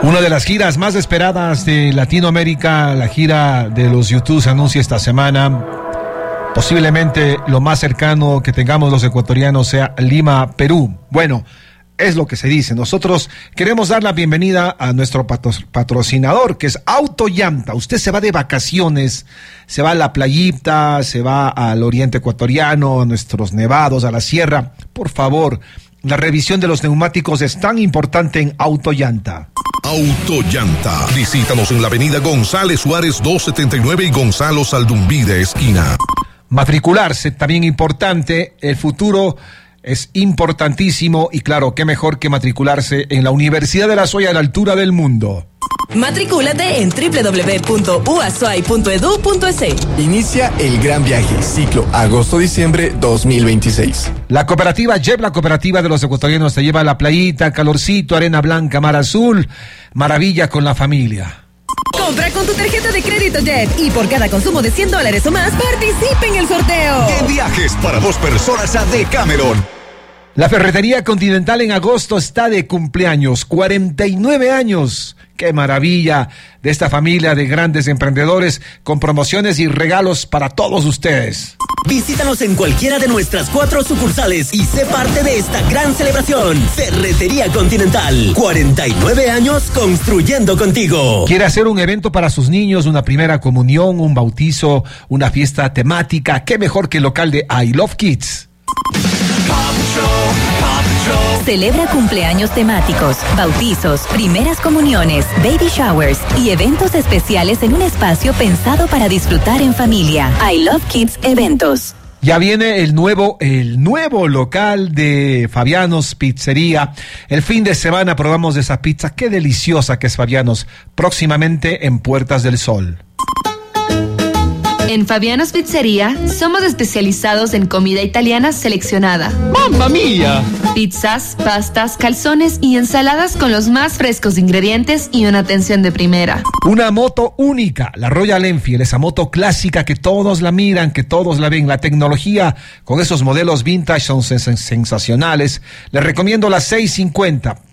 Una de las giras más esperadas de Latinoamérica, la gira de los U2, se anuncia esta semana. Posiblemente lo más cercano que tengamos los ecuatorianos sea Lima, Perú. Bueno, es lo que se dice. Nosotros queremos dar la bienvenida a nuestro patrocinador, que es Autollanta. Usted se va de vacaciones, se va a la playita, se va al oriente ecuatoriano, a nuestros nevados, a la sierra. Por favor, la revisión de los neumáticos es tan importante en Autollanta. Autollanta. Visítanos en la avenida González Suárez 279 y Gonzalo Saldumbide esquina. Matricularse, también importante. El futuro es importantísimo y claro, qué mejor que matricularse en la Universidad de La Soya, a la altura del mundo. Matricúlate en www.uasoy.edu.es. Inicia el gran viaje, ciclo agosto-diciembre 2026. La cooperativa JEP, la cooperativa de los ecuatorianos, te lleva a la playita, calorcito, arena blanca, mar azul, maravilla con la familia. Compra con tu tarjeta de crédito Jet y por cada consumo de $100 o más, participe en el sorteo. En viajes para 2 personas a Decameron. La Ferretería Continental en agosto está de cumpleaños, 49 años. ¡Qué maravilla! De esta familia de grandes emprendedores con promociones y regalos para todos ustedes. Visítanos en cualquiera de nuestras 4 sucursales y sé parte de esta gran celebración. Ferretería Continental, 49 años construyendo contigo. ¿Quiere hacer un evento para sus niños, una primera comunión, un bautizo, una fiesta temática? ¿Qué mejor que el local de I Love Kids? Celebra cumpleaños temáticos, bautizos, primeras comuniones, baby showers y eventos especiales en un espacio pensado para disfrutar en familia. I Love Kids Eventos. Ya viene el nuevo local de Fabianos Pizzería. El fin de semana probamos esa pizza. Qué deliciosa que es Fabianos. Próximamente en Puertas del Sol. En Fabianos Pizzería somos especializados en comida italiana seleccionada. ¡Mamma mía! Pizzas, pastas, calzones y ensaladas con los más frescos ingredientes y una atención de primera. Una moto única, la Royal Enfield, esa moto clásica que todos la miran, que todos la ven. La tecnología con esos modelos vintage son sensacionales. Les recomiendo la 650.